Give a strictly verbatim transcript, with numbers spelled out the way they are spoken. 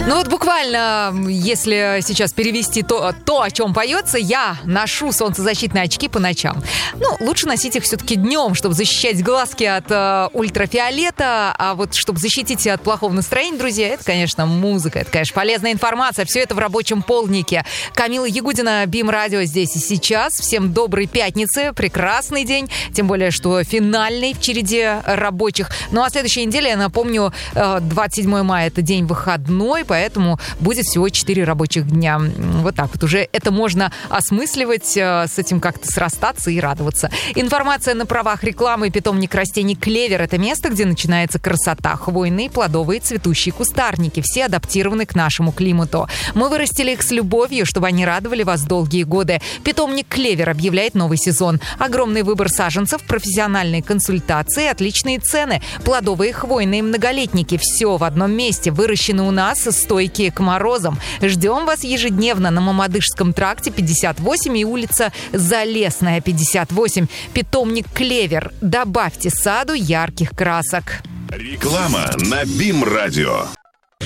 Ну вот буквально, если сейчас перевести то, то, о чем поется, я ношу солнцезащитные очки по ночам. Ну, лучше носить их все-таки днем, чтобы защищать глазки от э, ультрафиолета, а вот чтобы защитить от плохого настроения, друзья, это, конечно, музыка, это, конечно, полезная информация, все это в рабочем полднике. Камила Ягудина, БИМ-радио здесь и сейчас. Всем доброй пятницы, прекрасный день, тем более, что финальный в череде рабочих. Ну а следующая неделя, я напомню, двадцать седьмого мая это день выходной, поэтому будет всего четыре рабочих дня. Вот так вот уже это можно осмысливать, с этим как-то срастаться и радоваться. Информация на правах рекламы. Питомник растений «Клевер» — это место, где начинается красота. Хвойные, плодовые, цветущие кустарники. Все адаптированы к нашему климату. Мы вырастили их с любовью, чтобы они радовали вас долгие годы. Питомник «Клевер» объявляет новый сезон. Огромный выбор саженцев, профессиональные консультации, отличные цены. Плодовые, хвойные, многолетники. Все в одном месте. Выращены у нас, стойкие к морозам. Ждем вас ежедневно на Мамадышском тракте пятьдесят восемь и улица Залесная пятьдесят восемь. Питомник «Клевер». Добавьте саду ярких красок. Реклама на БИМ-радио.